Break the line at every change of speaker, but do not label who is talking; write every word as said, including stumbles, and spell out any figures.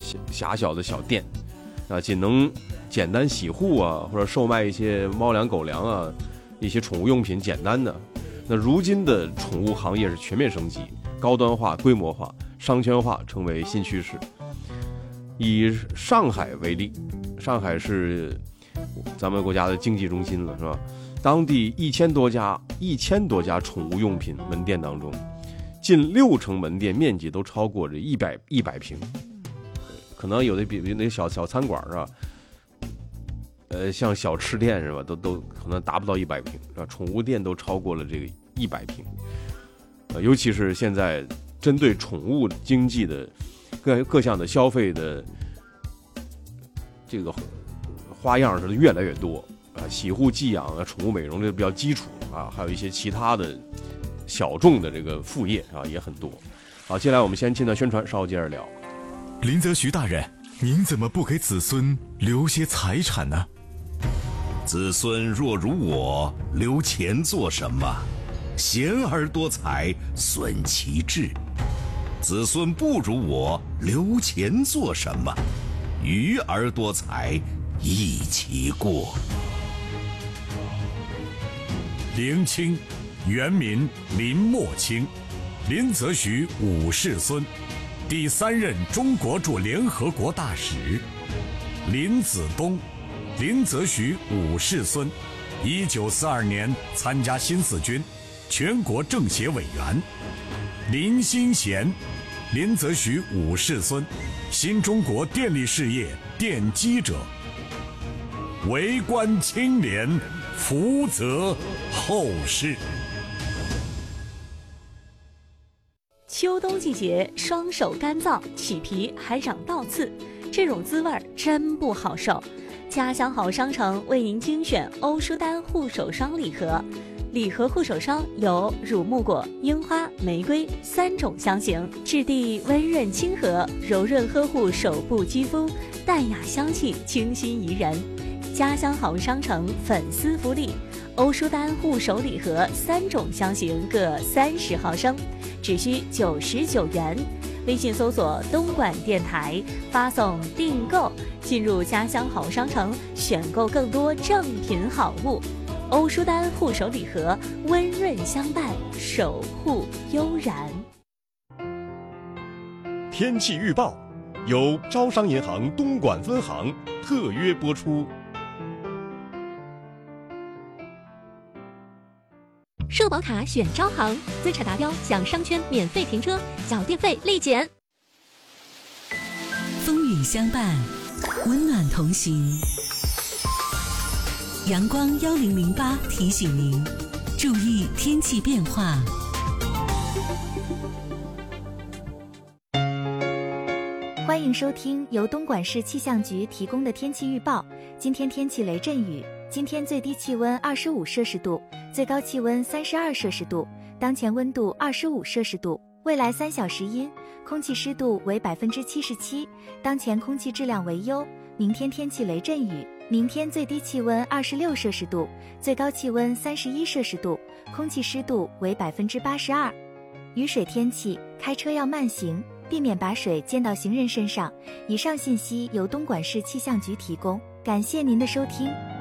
狭小的小店啊，仅能简单洗护啊，或者售卖一些猫粮狗粮啊，一些宠物用品简单的。那如今的宠物行业是全面升级，高端化、规模化、商圈化成为新趋势。以上海为例，上海是咱们国家的经济中心了，是吧？当地一千多家一千多家宠物用品门店当中，近六成门店面积都超过这一百一百平，可能有的比比那小小餐馆啊，呃，像小吃店是吧，都都可能达不到一百平，是吧？宠物店都超过了这个一百平，呃，尤其是现在针对宠物经济的各各项的消费的这个花样是越来越多啊，洗护、寄养啊、宠物美容这比较基础啊，还有一些其他的小众的这个副业啊也很多。好，接下来我们先进段宣传，稍后接着聊。
林则徐大人，您怎么不给子孙留些财产呢？
子孙若如我，留钱做什么？贤而多财，损其志。子孙不如我，留钱做什么？愚而多财，益其过。
林清，原名林默清，林则徐五世孙，第三任中国驻联合国大使。林子东，林则徐五世孙，一九四二年参加新四军，全国政协委员。林新贤，林则徐五世孙，新中国电力事业奠基者。为官清廉，福泽后世。
秋冬季节，双手干燥，起皮还长倒刺，这种滋味真不好受。家乡好商城为您精选欧舒丹护手霜礼盒，礼盒护手霜有乳木果、樱花、玫瑰三种香型，质地温润亲和，柔润呵护手部肌肤，淡雅香气，清新宜人。家乡好商城粉丝福利，欧舒丹护手礼盒三种香型各三十毫升，只需九十九元。微信搜索东莞电台，发送订购，进入家乡好商城，选购更多正品好物。欧舒丹护手礼盒，温润相伴，守护悠然。
天气预报由招商银行东莞分行特约播出。
社保卡选招行，资产达标享商圈免费停车，缴电费立减。
风雨相伴，温暖同行。阳光幺零零八提醒您，注意天气变化。
欢迎收听由东莞市气象局提供的天气预报。今天天气雷阵雨，今天最低气温二十五摄氏度，最高气温三十二摄氏度，当前温度二十五摄氏度。未来三小时阴，空气湿度为百分之七十七，当前空气质量为优。明天天气雷阵雨，明天最低气温二十六摄氏度，最高气温三十一摄氏度，空气湿度为百分之八十二。雨水天气，开车要慢行，避免把水溅到行人身上。以上信息由东莞市气象局提供，感谢您的收听。